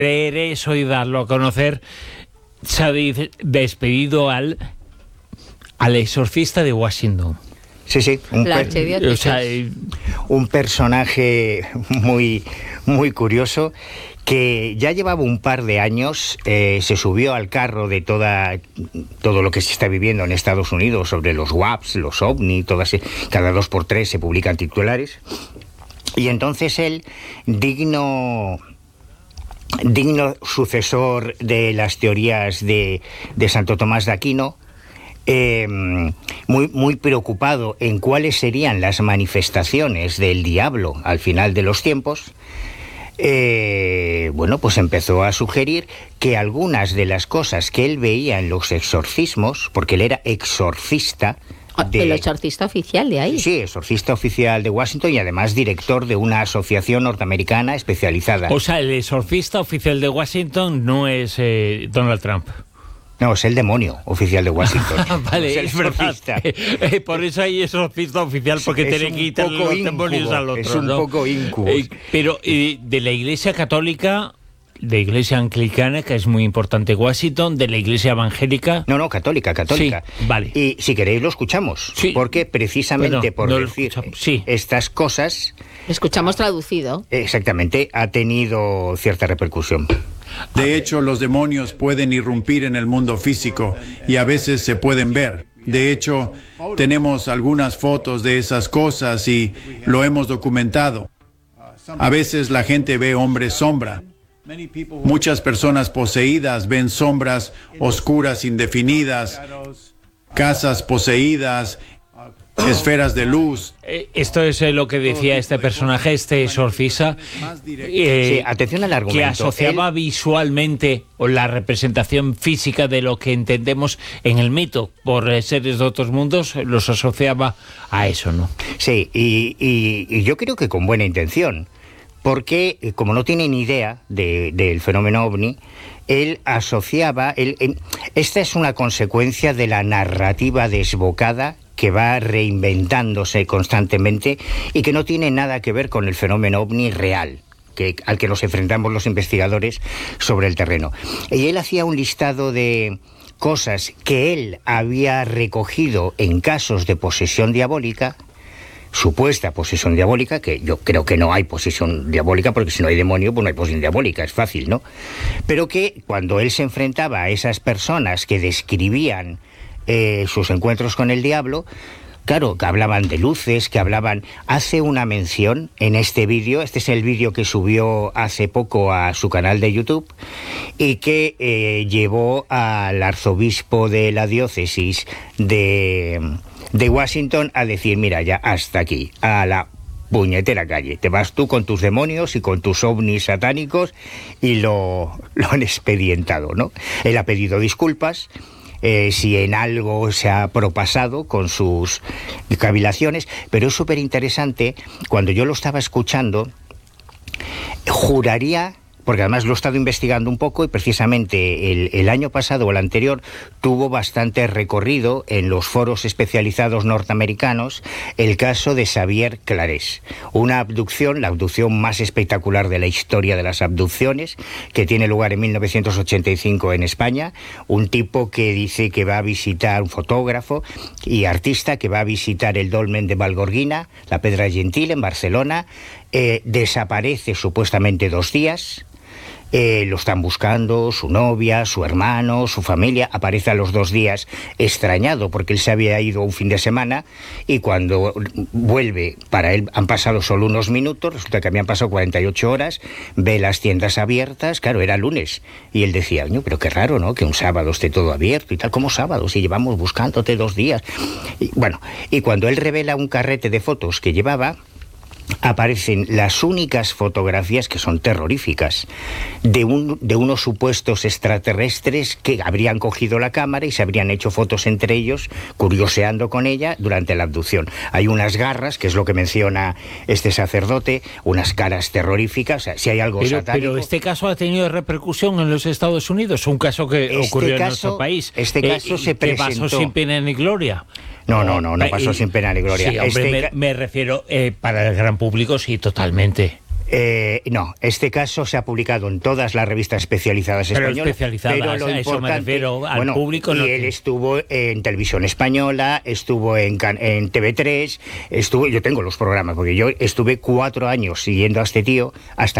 leer eso y darlo a conocer, se ha despedido al exorcista de Washington. Sí, un personaje muy, muy curioso, que ya llevaba un par de años, se subió al carro de todo lo que se está viviendo en Estados Unidos sobre los WAPs, los OVNI, cada 2x3 se publican titulares, y entonces él, digno sucesor de las teorías de Santo Tomás de Aquino, muy preocupado en cuáles serían las manifestaciones del diablo al final de los tiempos, pues empezó a sugerir que algunas de las cosas que él veía en los exorcismos, porque él era exorcista, el exorcista oficial de ahí. Sí, exorcista oficial de Washington y además director de una asociación norteamericana especializada. O sea, el exorcista oficial de Washington no es Donald Trump. No, es el demonio oficial de Washington. Vale, es verdad. Por eso hay exorcista oficial, porque tiene que quitar los demonios al otro. Es un poco incubo. Pero de la Iglesia Católica, de Iglesia Anglicana, que es muy importante Washington, de la Iglesia Evangélica... No, católica. Sí, vale. Y si queréis lo escuchamos, sí, porque precisamente por decir estas cosas... Escuchamos traducido. Exactamente, ha tenido cierta repercusión. De hecho, los demonios pueden irrumpir en el mundo físico y a veces se pueden ver. De hecho, tenemos algunas fotos de esas cosas y lo hemos documentado. A veces la gente ve hombres sombra. Muchas personas poseídas ven sombras oscuras indefinidas, casas poseídas, esferas de luz. Esto es lo que decía este personaje, este exorcista, atención al argumento, que asociaba visualmente o la representación física de lo que entendemos en el mito por seres de otros mundos, los asociaba a eso, ¿no? Sí, y yo creo que con buena intención, porque como no tiene ni idea del fenómeno OVNI, él asociaba... esta es una consecuencia de la narrativa desbocada que va reinventándose constantemente y que no tiene nada que ver con el fenómeno OVNI real, al que nos enfrentamos los investigadores sobre el terreno. Y él hacía un listado de cosas que él había recogido en casos de posesión diabólica, supuesta posesión diabólica, que yo creo que no hay posesión diabólica, porque si no hay demonio, pues no hay posesión diabólica, es fácil, ¿no? Pero que cuando él se enfrentaba a esas personas que describían sus encuentros con el diablo, claro, que hablaban de luces, hace una mención en este vídeo. Este es el vídeo que subió hace poco a su canal de YouTube y que llevó al arzobispo de la diócesis de Washington a decir: mira, ya hasta aquí, a la puñetera calle, te vas tú con tus demonios y con tus ovnis satánicos, y lo han expedientado, ¿no? Él ha pedido disculpas. Si en algo se ha propasado con sus cavilaciones, pero es súper interesante. Cuando yo lo estaba escuchando, juraría, porque además lo he estado investigando un poco, y precisamente el año pasado o el anterior tuvo bastante recorrido en los foros especializados norteamericanos el caso de Xavier Clarés, una abducción, la abducción más espectacular de la historia de las abducciones, que tiene lugar en 1985 en España. Un tipo que dice que va a visitar, un fotógrafo y artista, que va a visitar el dolmen de Valgorguina, la Pedra Gentil en Barcelona, desaparece supuestamente 2 días. Lo están buscando su novia, su hermano, su familia. Aparece a los 2 días extrañado porque él se había ido un fin de semana, y cuando vuelve, para él han pasado solo unos minutos, resulta que habían pasado 48 horas, ve las tiendas abiertas, claro, era lunes, y él decía: pero qué raro, ¿no?, que un sábado esté todo abierto y tal. ¿Cómo sábado? Si llevamos buscándote 2 días. Y cuando él revela un carrete de fotos que llevaba, aparecen las únicas fotografías, que son terroríficas, de unos supuestos extraterrestres que habrían cogido la cámara y se habrían hecho fotos entre ellos, curioseando con ella durante la abducción. Hay unas garras, que es lo que menciona este sacerdote, unas caras terroríficas. O sea, si hay algo satánico... Pero este caso ha tenido repercusión en los Estados Unidos, un caso que ocurrió en nuestro país. Este caso se presentó... Que pasó sin pena ni gloria. No pasó sin pena ni gloria. Sí, hombre, me refiero para el gran público, sí, totalmente. No, este caso se ha publicado en todas las revistas especializadas españolas. Pero lo importante, eso me refiero al público. Y él estuvo en Televisión Española, estuvo en TV3, yo tengo los programas, porque yo estuve 4 años siguiendo a este tío hasta